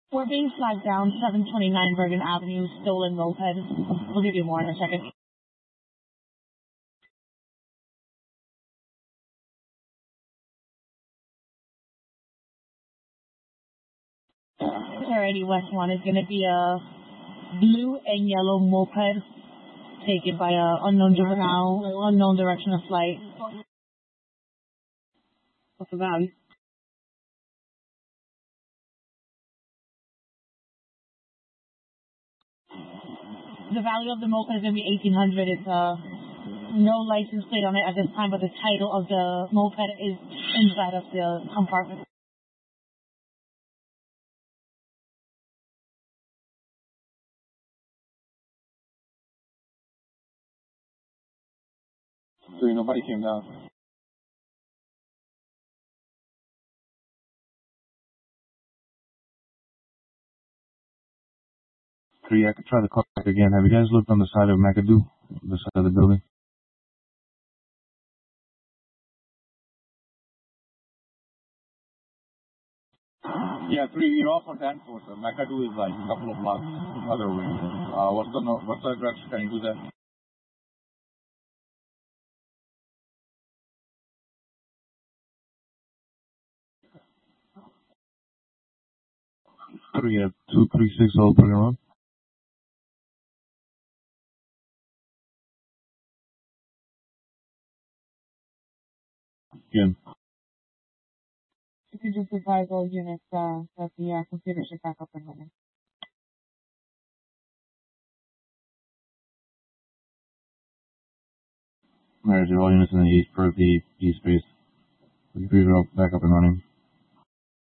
We're being flagged down 729 Bergen Avenue, stolen moped. We'll give you more in a second. Alrighty, West 1 is going to be a blue and yellow moped taken by a unknown direction of flight. What's the value? The value of the moped is going to be 1,800. It's no license plate on it at this time, but the title of the moped is inside of the compartment. So nobody came down. Three, I could try the call back again. Have you guys looked on the side of McAdoo, the side of the building? Yeah, 3, you're off on Danforth. McAdoo is like a couple of blocks other way. What's the address? Can you do that? 3 at 236 Old Brigham Road. Again. You could just advise all units that the computer should back up and running. Alright, so all units in the east, per the east space. The computer back up and running.